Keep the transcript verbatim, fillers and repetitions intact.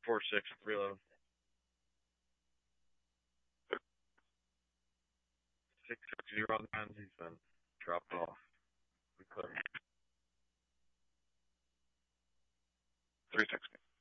four six three eleven. Six six zero nine. He's been dropped off. We put him. Three sixty.